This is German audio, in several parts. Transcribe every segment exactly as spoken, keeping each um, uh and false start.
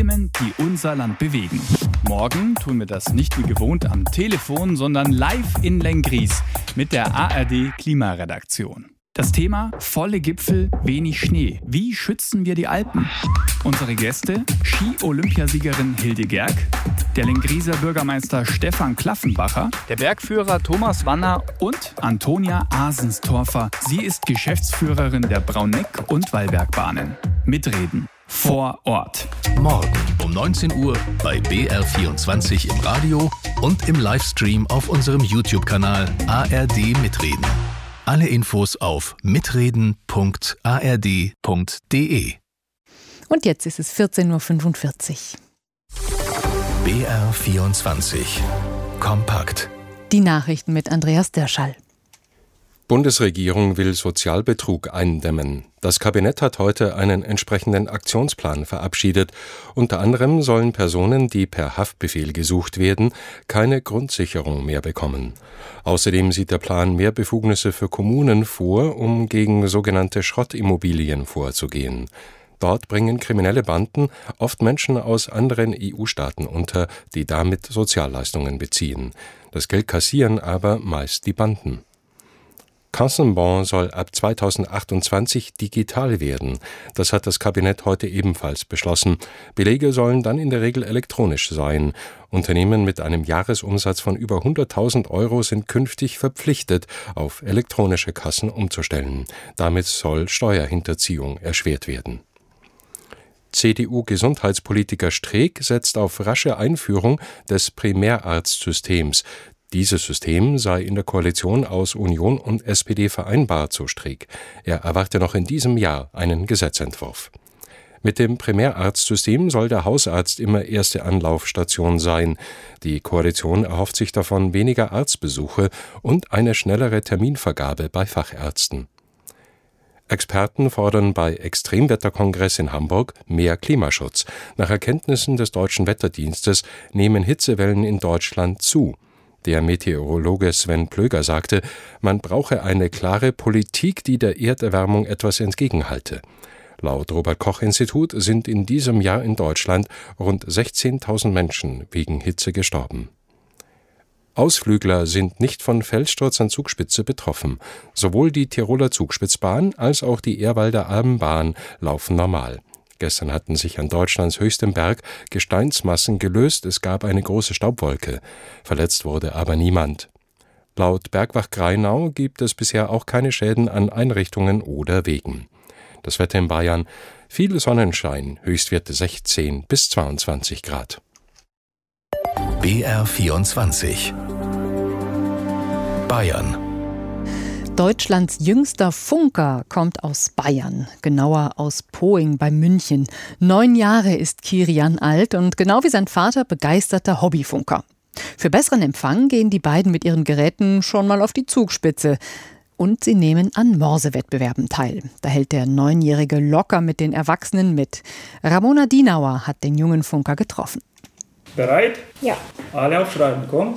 Themen, die unser Land bewegen. Morgen tun wir das nicht wie gewohnt am Telefon, sondern live in Lenggries mit der A R D-Klimaredaktion. Das Thema: volle Gipfel, wenig Schnee. Wie schützen wir die Alpen? Unsere Gäste: Ski-Olympiasiegerin Hilde Gerg, der Lengrieser Bürgermeister Stefan Klaffenbacher, der Bergführer Thomas Wanner und Antonia Asenstorfer. Sie ist Geschäftsführerin der Brauneck- und Wallbergbahnen. Mitreden vor Ort. Morgen um neunzehn Uhr bei B R vierundzwanzig im Radio und im Livestream auf unserem YouTube-Kanal A R D Mitreden. Alle Infos auf mitreden punkt a r d punkt d e. Und jetzt ist es vierzehn Uhr fünfundvierzig. B R vierundzwanzig. Kompakt. Die Nachrichten mit Andreas Dirschall. Bundesregierung will Sozialbetrug eindämmen. Das Kabinett hat heute einen entsprechenden Aktionsplan verabschiedet. Unter anderem sollen Personen, die per Haftbefehl gesucht werden, keine Grundsicherung mehr bekommen. Außerdem sieht der Plan mehr Befugnisse für Kommunen vor, um gegen sogenannte Schrottimmobilien vorzugehen. Dort bringen kriminelle Banden oft Menschen aus anderen E U-Staaten unter, die damit Sozialleistungen beziehen. Das Geld kassieren aber meist die Banden. Kassenbon soll ab zweitausendachtundzwanzig digital werden. Das hat das Kabinett heute ebenfalls beschlossen. Belege sollen dann in der Regel elektronisch sein. Unternehmen mit einem Jahresumsatz von über hunderttausend Euro sind künftig verpflichtet, auf elektronische Kassen umzustellen. Damit soll Steuerhinterziehung erschwert werden. C D U-Gesundheitspolitiker Streeck setzt auf rasche Einführung des Primärarztsystems. Dieses System sei in der Koalition aus Union und S P D vereinbart, so Streeck. Er erwarte noch in diesem Jahr einen Gesetzentwurf. Mit dem Primärarztsystem soll der Hausarzt immer erste Anlaufstation sein. Die Koalition erhofft sich davon weniger Arztbesuche und eine schnellere Terminvergabe bei Fachärzten. Experten fordern bei Extremwetterkongress in Hamburg mehr Klimaschutz. Nach Erkenntnissen des Deutschen Wetterdienstes nehmen Hitzewellen in Deutschland zu. Der Meteorologe Sven Plöger sagte, man brauche eine klare Politik, die der Erderwärmung etwas entgegenhalte. Laut Robert-Koch-Institut sind in diesem Jahr in Deutschland rund sechzehntausend Menschen wegen Hitze gestorben. Ausflügler sind nicht von Felssturz an Zugspitze betroffen. Sowohl die Tiroler Zugspitzbahn als auch die Ehrwalder Almbahn laufen normal. Gestern hatten sich an Deutschlands höchstem Berg Gesteinsmassen gelöst, es gab eine große Staubwolke. Verletzt wurde aber niemand. Laut Bergwacht Grainau gibt es bisher auch keine Schäden an Einrichtungen oder Wegen. Das Wetter in Bayern: viel Sonnenschein, Höchstwerte sechzehn bis zweiundzwanzig Grad. B R vierundzwanzig. Bayern. Deutschlands jüngster Funker kommt aus Bayern, genauer aus Poing bei München. Neun Jahre ist Kirian alt und genau wie sein Vater begeisterter Hobbyfunker. Für besseren Empfang gehen die beiden mit ihren Geräten schon mal auf die Zugspitze. Und sie nehmen an Morsewettbewerben teil. Da hält der Neunjährige locker mit den Erwachsenen mit. Ramona Dienauer hat den jungen Funker getroffen. Bereit? Ja. Alle aufschreiben, komm.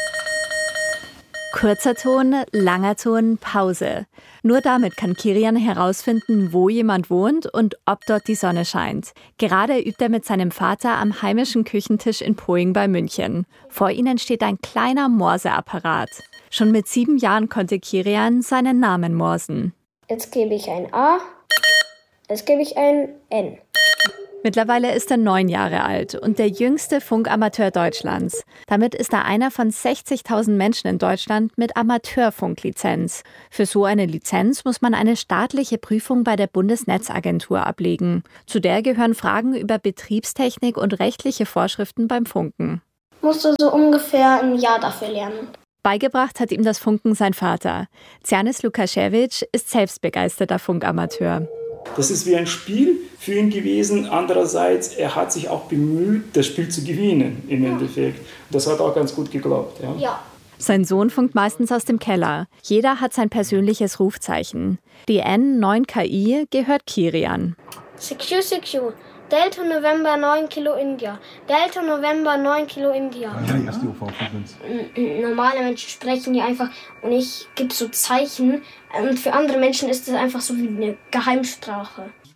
Kurzer Ton, langer Ton, Pause. Nur damit kann Kirian herausfinden, wo jemand wohnt und ob dort die Sonne scheint. Gerade übt er mit seinem Vater am heimischen Küchentisch in Poing bei München. Vor ihnen steht ein kleiner Morseapparat. Schon mit sieben Jahren konnte Kirian seinen Namen morsen. Jetzt gebe ich ein A, jetzt gebe ich ein N. Mittlerweile ist er neun Jahre alt und der jüngste Funkamateur Deutschlands. Damit ist er einer von sechzigtausend Menschen in Deutschland mit Amateurfunklizenz. Für so eine Lizenz muss man eine staatliche Prüfung bei der Bundesnetzagentur ablegen. Zu der gehören Fragen über Betriebstechnik und rechtliche Vorschriften beim Funken. Musste so ungefähr ein Jahr dafür lernen. Beigebracht hat ihm das Funken sein Vater. Zjanis Lukasiewicz ist selbst begeisterter Funkamateur. Das ist wie ein Spiel für ihn gewesen. Andererseits, er hat sich auch bemüht, das Spiel zu gewinnen im Endeffekt. Das hat auch ganz gut geklappt. Ja. Ja. Sein Sohn funkt meistens aus dem Keller. Jeder hat sein persönliches Rufzeichen. Die N neun K I gehört Kirian. Secure, secure. Delta November neun Kilo India. Delta November neun Kilo India. Normale Menschen sprechen hier einfach und ich gebe so Zeichen. Und für andere Menschen ist das einfach so wie eine Geheimsprache.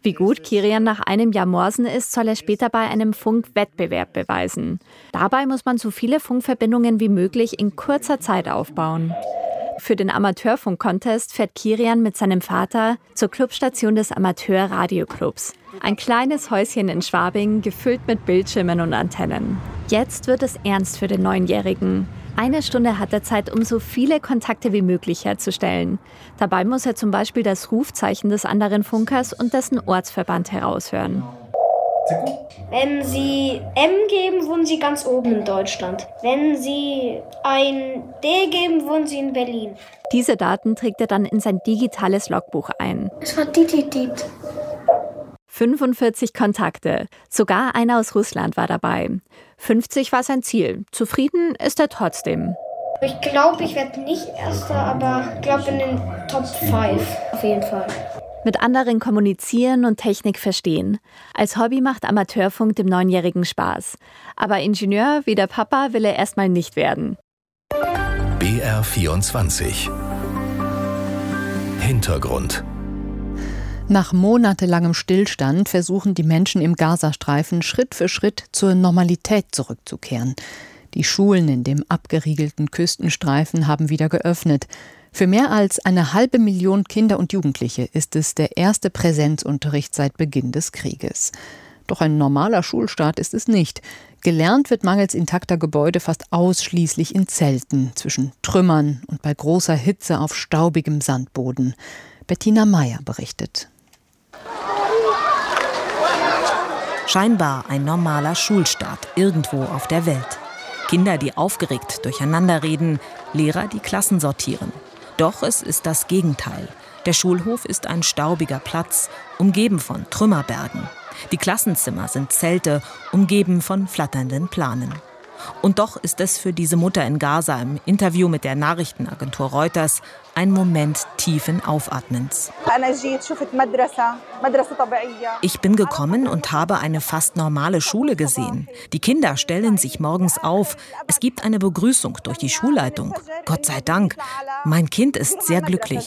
Wie gut Kirian nach einem Jahr Morsen ist, soll er später bei einem Funkwettbewerb beweisen. Dabei muss man so viele Funkverbindungen wie möglich in kurzer Zeit aufbauen. Für den Amateurfunk-Contest fährt Kirian mit seinem Vater zur Clubstation des Amateur-Radioclubs. Ein kleines Häuschen in Schwabing, gefüllt mit Bildschirmen und Antennen. Jetzt wird es ernst für den Neunjährigen. Eine Stunde hat er Zeit, um so viele Kontakte wie möglich herzustellen. Dabei muss er zum Beispiel das Rufzeichen des anderen Funkers und dessen Ortsverband heraushören. Wenn Sie M geben, wohnen Sie ganz oben in Deutschland. Wenn Sie ein D geben, wohnen Sie in Berlin. Diese Daten trägt er dann in sein digitales Logbuch ein. Es war Tititit. fünfundvierzig Kontakte. Sogar einer aus Russland war dabei. fünfzig war sein Ziel. Zufrieden ist er trotzdem. Ich glaube, ich werde nicht Erster, aber ich glaube in den Top fünf auf jeden Fall. Mit anderen kommunizieren und Technik verstehen. Als Hobby macht Amateurfunk dem Neunjährigen Spaß. Aber Ingenieur wie der Papa will er erstmal nicht werden. B R vierundzwanzig Hintergrund. Nach monatelangem Stillstand versuchen die Menschen im Gazastreifen Schritt für Schritt zur Normalität zurückzukehren. Die Schulen in dem abgeriegelten Küstenstreifen haben wieder geöffnet. Für mehr als eine halbe Million Kinder und Jugendliche ist es der erste Präsenzunterricht seit Beginn des Krieges. Doch ein normaler Schulstart ist es nicht. Gelernt wird mangels intakter Gebäude fast ausschließlich in Zelten, zwischen Trümmern und bei großer Hitze auf staubigem Sandboden. Bettina Meyer berichtet. Scheinbar ein normaler Schulstart irgendwo auf der Welt. Kinder, die aufgeregt durcheinander reden, Lehrer, die Klassen sortieren. Doch es ist das Gegenteil. Der Schulhof ist ein staubiger Platz, umgeben von Trümmerbergen. Die Klassenzimmer sind Zelte, umgeben von flatternden Planen. Und doch ist es für diese Mutter in Gaza im Interview mit der Nachrichtenagentur Reuters ein Moment tiefen Aufatmens. Ich bin gekommen und habe eine fast normale Schule gesehen. Die Kinder stellen sich morgens auf. Es gibt eine Begrüßung durch die Schulleitung. Gott sei Dank. Mein Kind ist sehr glücklich.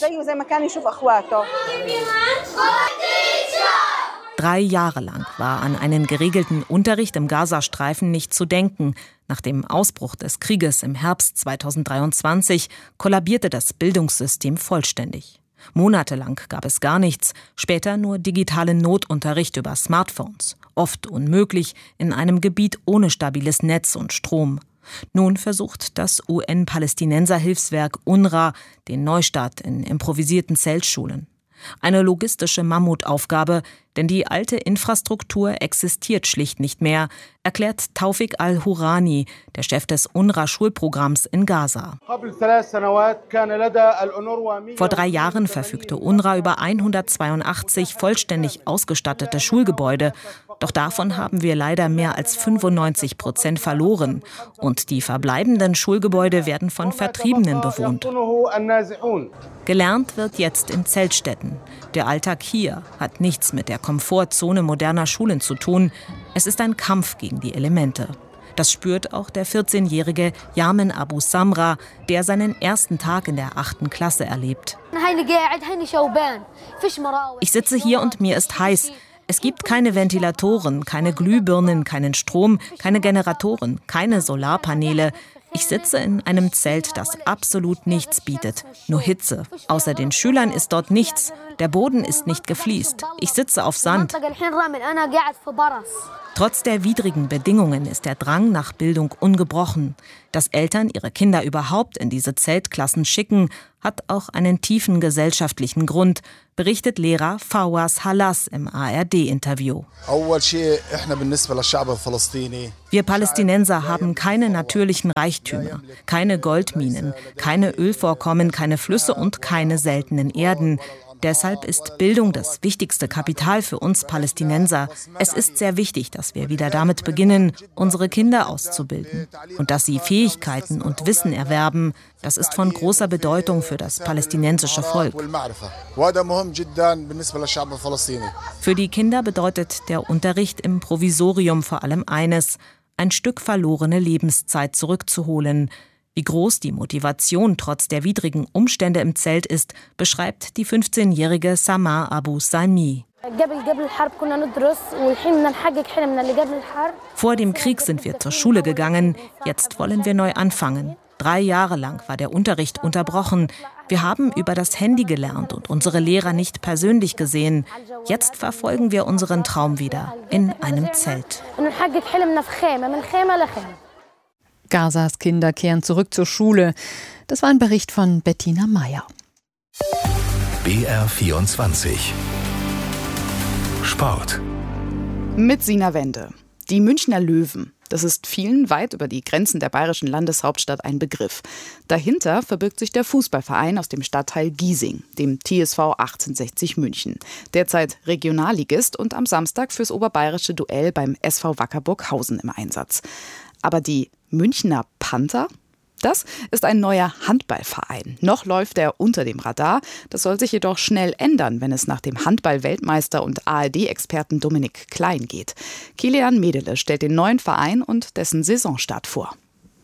Drei Jahre lang war an einen geregelten Unterricht im Gazastreifen nicht zu denken. Nach dem Ausbruch des Krieges im Herbst zweitausenddreiundzwanzig kollabierte das Bildungssystem vollständig. Monatelang gab es gar nichts, später nur digitalen Notunterricht über Smartphones. Oft unmöglich in einem Gebiet ohne stabiles Netz und Strom. Nun versucht das U N-Palästinenser-Hilfswerk UNRWA den Neustart in improvisierten Zeltschulen. Eine logistische Mammutaufgabe, denn die alte Infrastruktur existiert schlicht nicht mehr, erklärt Taufik al-Hurani, der Chef des UNRWA-Schulprogramms in Gaza. Vor drei Jahren verfügte UNRWA über hundertzweiundachtzig vollständig ausgestattete Schulgebäude. Doch davon haben wir leider mehr als fünfundneunzig Prozent verloren. Und die verbleibenden Schulgebäude werden von Vertriebenen bewohnt. Gelernt wird jetzt in Zeltstätten. Der Alltag hier hat nichts mit der Komfortzone moderner Schulen zu tun. Es ist ein Kampf gegen die Elemente. Das spürt auch der vierzehnjährige Yamen Abu Samra, der seinen ersten Tag in der achten Klasse erlebt. Ich sitze hier und mir ist heiß. Es gibt keine Ventilatoren, keine Glühbirnen, keinen Strom, keine Generatoren, keine Solarpaneele. Ich sitze in einem Zelt, das absolut nichts bietet, nur Hitze. Außer den Schülern ist dort nichts. Der Boden ist nicht gefliest. Ich sitze auf Sand. Trotz der widrigen Bedingungen ist der Drang nach Bildung ungebrochen. Dass Eltern ihre Kinder überhaupt in diese Zeltklassen schicken, hat auch einen tiefen gesellschaftlichen Grund, berichtet Lehrer Fawaz Halas im A R D-Interview. Wir Palästinenser haben keine natürlichen Reichtümer, keine Goldminen, keine Ölvorkommen, keine Flüsse und keine seltenen Erden. Deshalb ist Bildung das wichtigste Kapital für uns Palästinenser. Es ist sehr wichtig, dass wir wieder damit beginnen, unsere Kinder auszubilden. Und dass sie Fähigkeiten und Wissen erwerben, das ist von großer Bedeutung für das palästinensische Volk. Für die Kinder bedeutet der Unterricht im Provisorium vor allem eines: ein Stück verlorene Lebenszeit zurückzuholen. Wie groß die Motivation trotz der widrigen Umstände im Zelt ist, beschreibt die fünfzehnjährige Samar Abu Salmi. Vor dem Krieg sind wir zur Schule gegangen, jetzt wollen wir neu anfangen. Drei Jahre lang war der Unterricht unterbrochen. Wir haben über das Handy gelernt und unsere Lehrer nicht persönlich gesehen. Jetzt verfolgen wir unseren Traum wieder in einem Zelt. Gazas Kinder kehren zurück zur Schule. Das war ein Bericht von Bettina Meyer. B R vierundzwanzig Sport. Mit Sina Wende. Die Münchner Löwen. Das ist vielen weit über die Grenzen der bayerischen Landeshauptstadt ein Begriff. Dahinter verbirgt sich der Fußballverein aus dem Stadtteil Giesing, dem T S V achtzehnhundertsechzig München. Derzeit Regionalligist und am Samstag fürs oberbayerische Duell beim S V Wacker Burghausen im Einsatz. Aber die Münchner Panther? Das ist ein neuer Handballverein. Noch läuft er unter dem Radar. Das soll sich jedoch schnell ändern, wenn es nach dem Handball-Weltmeister und A R D-Experten Dominik Klein geht. Kilian Medele stellt den neuen Verein und dessen Saisonstart vor.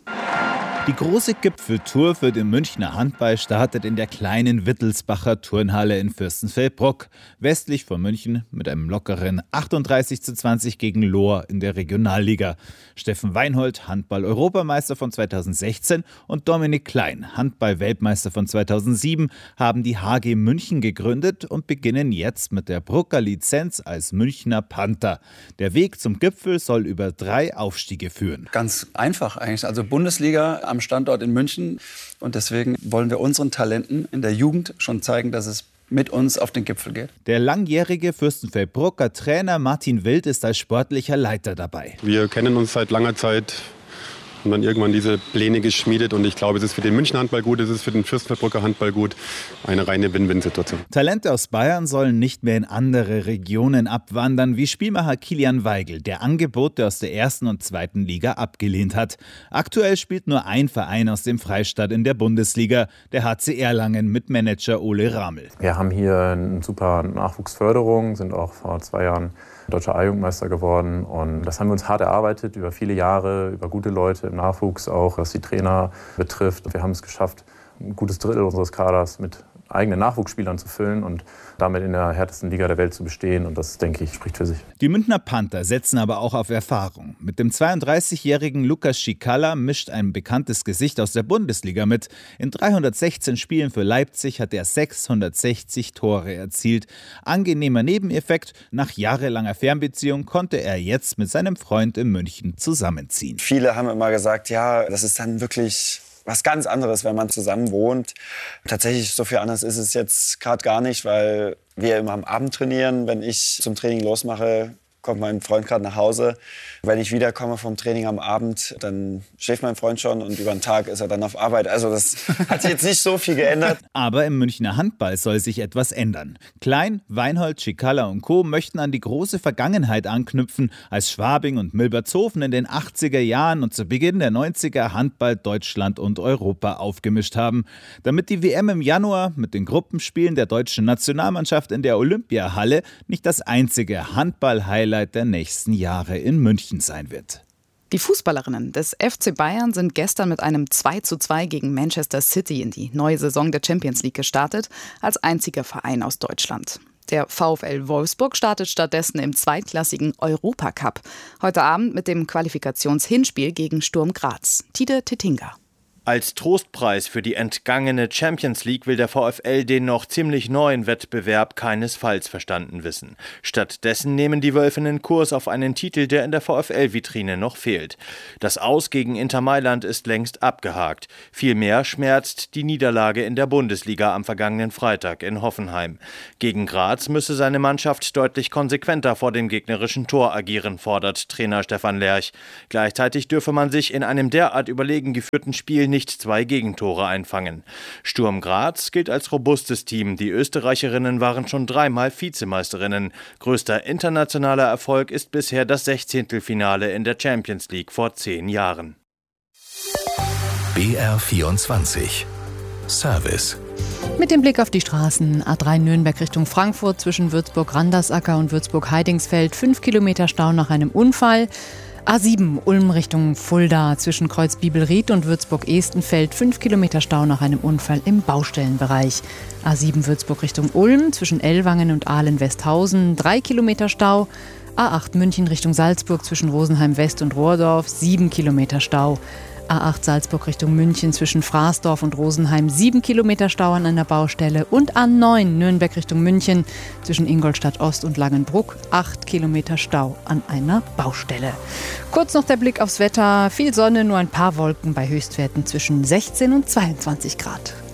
Die große Gipfeltour für den Münchner Handball startet in der kleinen Wittelsbacher Turnhalle in Fürstenfeldbruck, westlich von München mit einem lockeren achtunddreißig zu zwanzig gegen Lohr in der Regionalliga. Steffen Weinhold, Handball-Europameister von zweitausendsechzehn und Dominik Klein, Handball-Weltmeister von zweitausendsieben, haben die H G München gegründet und beginnen jetzt mit der Brucker Lizenz als Münchner Panther. Der Weg zum Gipfel soll über drei Aufstiege führen. Ganz einfach eigentlich, also Bundesliga am Standort in München. Und deswegen wollen wir unseren Talenten in der Jugend schon zeigen, dass es mit uns auf den Gipfel geht. Der langjährige Fürstenfeldbrucker Trainer Martin Wild ist als sportlicher Leiter dabei. Wir kennen uns seit langer Zeit und dann irgendwann diese Pläne geschmiedet. Und ich glaube, es ist für den Münchner Handball gut, es ist für den Fürstenfeldbrucker Handball gut. Eine reine Win-Win-Situation. Talente aus Bayern sollen nicht mehr in andere Regionen abwandern, wie Spielmacher Kilian Weigel, der Angebote aus der ersten und zweiten Liga abgelehnt hat. Aktuell spielt nur ein Verein aus dem Freistaat in der Bundesliga, der H C Erlangen mit Manager Ole Ramel. Wir haben hier eine super Nachwuchsförderung, sind auch vor zwei Jahren deutscher A-Jugendmeister geworden. Und das haben wir uns hart erarbeitet, über viele Jahre, über gute Leute im Nachwuchs, auch was die Trainer betrifft. Wir haben es geschafft, ein gutes Drittel unseres Kaders mit eigenen Nachwuchsspielern zu füllen und damit in der härtesten Liga der Welt zu bestehen. Und das, denke ich, spricht für sich. Die Münchner Panther setzen aber auch auf Erfahrung. Mit dem zweiunddreißigjährigen Lukas Schikala mischt ein bekanntes Gesicht aus der Bundesliga mit. In dreihundertsechzehn Spielen für Leipzig hat er sechshundertsechzig Tore erzielt. Angenehmer Nebeneffekt, nach jahrelanger Fernbeziehung konnte er jetzt mit seinem Freund in München zusammenziehen. Viele haben immer gesagt, ja, das ist dann wirklich was ganz anderes, wenn man zusammen wohnt. Tatsächlich, so viel anders ist es jetzt gerade gar nicht, weil wir immer am Abend trainieren. Wenn ich zum Training losmache, kommt mein Freund gerade nach Hause. Wenn ich wiederkomme vom Training am Abend, dann schläft mein Freund schon und über den Tag ist er dann auf Arbeit. Also das hat sich jetzt nicht so viel geändert. Aber im Münchner Handball soll sich etwas ändern. Klein, Weinhold, Schikala und Co. möchten an die große Vergangenheit anknüpfen, als Schwabing und Milbertshofen in den achtziger Jahren und zu Beginn der neunziger Handball Deutschland und Europa aufgemischt haben. Damit die W M im Januar mit den Gruppenspielen der deutschen Nationalmannschaft in der Olympiahalle nicht das einzige Handball-Highlight der nächsten Jahre in München sein wird. Die Fußballerinnen des F C Bayern sind gestern mit einem zwei zu zwei gegen Manchester City in die neue Saison der Champions League gestartet, als einziger Verein aus Deutschland. Der VfL Wolfsburg startet stattdessen im zweitklassigen Europacup. Heute Abend mit dem Qualifikationshinspiel gegen Sturm Graz. Tide Tettinger. Als Trostpreis für die entgangene Champions League will der VfL den noch ziemlich neuen Wettbewerb keinesfalls verstanden wissen. Stattdessen nehmen die Wölfinnen Kurs auf einen Titel, der in der VfL-Vitrine noch fehlt. Das Aus gegen Inter Mailand ist längst abgehakt. Vielmehr schmerzt die Niederlage in der Bundesliga am vergangenen Freitag in Hoffenheim. Gegen Graz müsse seine Mannschaft deutlich konsequenter vor dem gegnerischen Tor agieren, fordert Trainer Stefan Lerch. Gleichzeitig dürfe man sich in einem derart überlegen geführten Spiel nicht zwei Gegentore einfangen. Sturm Graz gilt als robustes Team. Die Österreicherinnen waren schon dreimal Vizemeisterinnen. Größter internationaler Erfolg ist bisher das Sechzehntelfinale in der Champions League vor zehn Jahren. B R vierundzwanzig Service. Mit dem Blick auf die Straßen, A drei Nürnberg Richtung Frankfurt zwischen Würzburg-Randersacker und Würzburg-Heidingsfeld, fünf Kilometer Stau nach einem Unfall. A sieben Ulm Richtung Fulda zwischen Kreuz Bibelried und Würzburg-Estenfeld fünf Kilometer Stau nach einem Unfall im Baustellenbereich. A sieben Würzburg Richtung Ulm zwischen Ellwangen und Ahlen-Westhausen drei Kilometer Stau. A acht München Richtung Salzburg zwischen Rosenheim West und Rohrdorf sieben Kilometer Stau. A acht Salzburg Richtung München zwischen Fraßdorf und Rosenheim sieben Kilometer Stau an einer Baustelle und A neun Nürnberg Richtung München zwischen Ingolstadt Ost und Langenbruck acht Kilometer Stau an einer Baustelle. Kurz noch der Blick aufs Wetter. Viel Sonne, nur ein paar Wolken bei Höchstwerten zwischen sechzehn und zweiundzwanzig Grad.